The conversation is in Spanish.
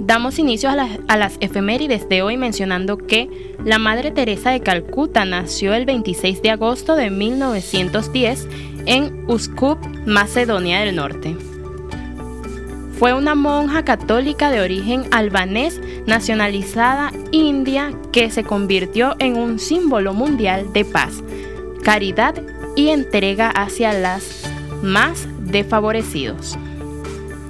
Damos inicio a las efemérides de hoy mencionando que la Madre Teresa de Calcuta nació el 26 de agosto de 1910 en Uskub, Macedonia del Norte. Fue una monja católica de origen albanés nacionalizada india que se convirtió en un símbolo mundial de paz, caridad y entrega hacia los más desfavorecidos.